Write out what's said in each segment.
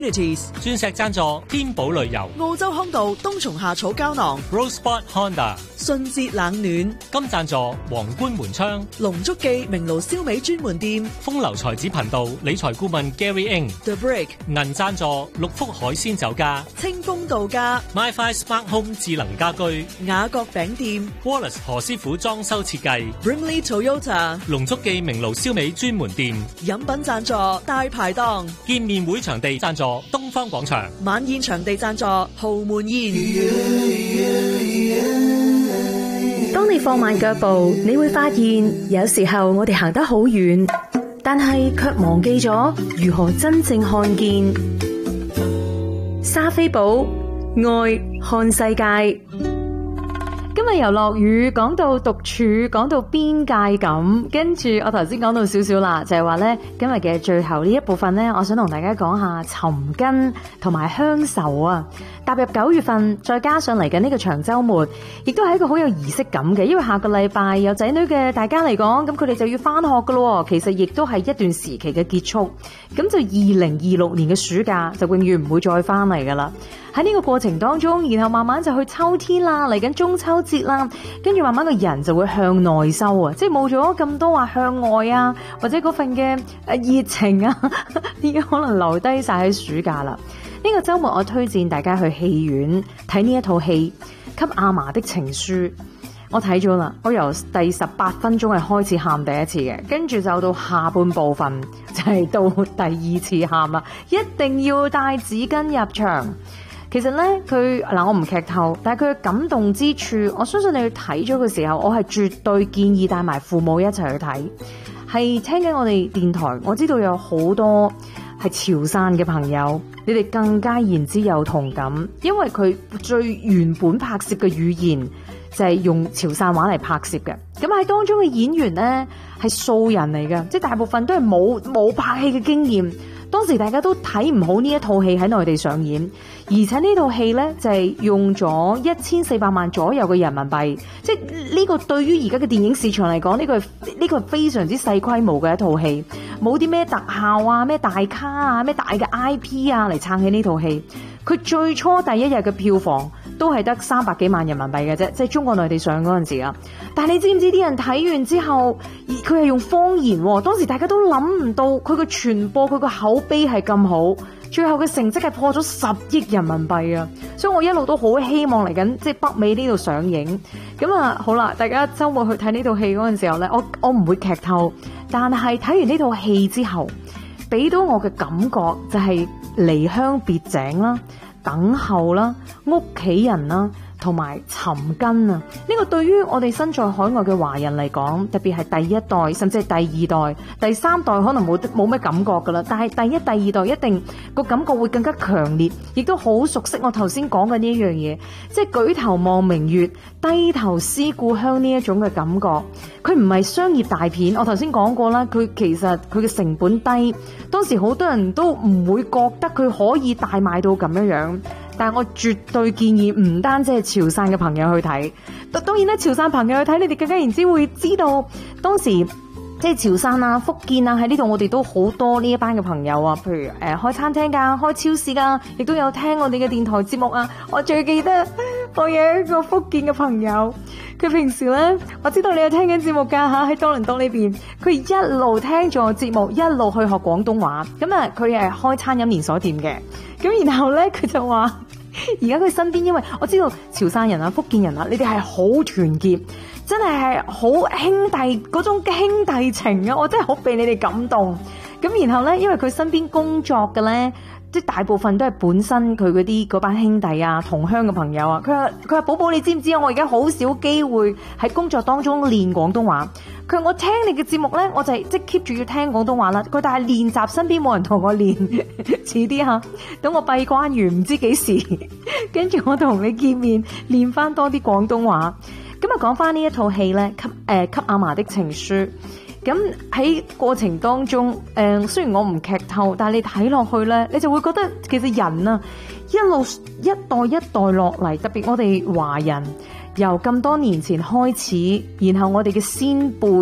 鑽石贊助天寶旅遊， 澳洲康道冬蟲夏草膠囊 Rosebud Honda， 迅捷冷暖金贊助皇冠門窗， 龍足記明爐燒味專門店， 風流才子頻道理財顧問 Gary Ng， The Break 銀贊助六福海鮮酒家， 清風度假 MiFi Smart Home 智能家居， 雅閣餅店 Wallace 何師傅裝修設計， Brimley Toyota 龍足記明爐燒味專門店， 飲品贊助大排檔， 見面會場地贊助東方廣場， 晚宴場地贊助豪門宴。 當你放慢腳步，你會發現有時候我哋行得好遠，但係卻忘記咗如何真正看見。莎菲寶愛看世界。今日由落雨講到獨處，講到邊界感，跟住我頭先講到少少啦，就係話呢，今日嘅最後呢一部分呢，我想同大家講下尋根同埋鄉愁啊。踏入9月份，再加上嚟緊呢個長週末，亦都係一個好有儀式感嘅，因為下個禮拜有仔女嘅大家嚟講，咁佢哋就要返學噶咯。其實亦都係一段時期嘅結束，咁就2026年嘅暑假就永遠唔會再返嚟噶啦。喺呢個過程當中，然後慢慢就去秋天啦，嚟緊中秋節啦，跟住慢慢個人就會向內收啊，即係冇咗咁多話向外啊，或者嗰份嘅熱情啊，已經可能留低晒喺暑假啦。呢個週末我推薦大家去戲院睇呢一套戲《給阿嫲的情書》。我睇咗啦，我由第18分鐘係開始喊第一次嘅，跟住就到下半部分就係到第2次喊啦，一定要帶紙巾入場。其實呢，我唔劇透，但係佢嘅感動之處，我相信你去睇咗嘅時候，我係絕對建議帶埋父母一齊去睇。係聽緊我哋電台，我知道有好多係潮汕嘅朋友，你哋更加言之有同感，因為佢最原本拍攝嘅語言就係用潮汕話嚟拍攝嘅。咁喺當中嘅演員呢，係素人嚟嘅，即係大部分都係冇拍戲嘅經驗。當時大家都睇唔好呢一套戲喺內地上演，而且呢套戲呢，就係用咗1400萬左右嘅人民幣，即係呢個對於而家嘅電影市場嚟講，呢個係非常之細規模嘅一套戲，冇啲咩特效啊、咩大咖啊、咩大嘅 IP 啊嚟撐起呢套戲。佢最初第一日嘅票房都係得300幾萬人民幣嘅啫，即係中國內地上嗰陣時啊。但係你知唔知啲人睇完之後，佢係用方言喎，當時大家都諗唔到佢嘅傳播、佢個口碑係咁好，最後嘅成績係破咗10億人民幣啊！所以我一路都好希望嚟緊即係北美呢度上映。咁啊，好啦，大家週末去睇呢套戲嗰陣時候呢，我唔會劇透，但係睇完呢套戲之後，俾到我嘅感覺就係離鄉別井啦、等候啦、屋企人啦，同埋尋根啊！呢個對於我哋身在海外嘅華人嚟講，特別係第一代，甚至係第2代、第3代，可能冇咩感覺噶啦。但係第1、第2代一定個感覺會更加強烈，亦都好熟悉我頭先講嘅呢一樣嘢，即係舉頭望明月，低頭思故鄉呢一種嘅感覺。佢唔係商業大片，我頭先講過啦，佢其實佢嘅成本低，當時好多人都唔會覺得佢可以大賣到咁樣。但係我絕對建議唔單止係潮汕嘅朋友去睇，當然咧潮汕朋友去睇，你哋更加然之會知道當時即係潮汕啊、福建啊喺呢度，我哋都好多呢一班嘅朋友啊，譬如開餐廳㗎、開超市㗎，亦都有聽我哋嘅電台節目啊。我最記得我有一個福建嘅朋友，佢平時咧，我知道你有聽緊節目㗎嚇，喺多倫多呢邊，佢一路聽住我節目，一路去學廣東話。咁啊，佢係開餐飲連鎖店嘅，咁然後咧佢就話，而家佢身邊，因為我知道潮汕人啊、福建人啊，你哋係好團結，真係好兄弟嗰種兄弟情啊！我真係好被你哋感動。咁然後咧，因為佢身邊工作嘅咧，即係大部分都係本身佢嗰班兄弟啊、同鄉嘅朋友啊。佢話寶寶，你知唔知啊？我而家好少機會喺工作當中練廣東話。佢話我聽你嘅節目咧，我就係即係 keep 住要聽廣東話啦。佢但係練習身邊冇人同我練，遲啲嚇，等我閉關完唔知幾時，跟住我同你見面練翻多啲廣東話。咁啊，講翻呢一套戲咧，給阿嫲的情書。咁喺過程當中，雖然我唔劇透，但係你睇落去咧，你就會覺得其實人啊，一代一代落嚟，特別我哋華人由咁多年前開始，然後我哋嘅先輩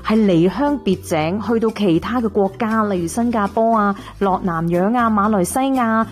係離鄉別井去到其他嘅國家，例如新加坡啊、落南洋啊、馬來西亞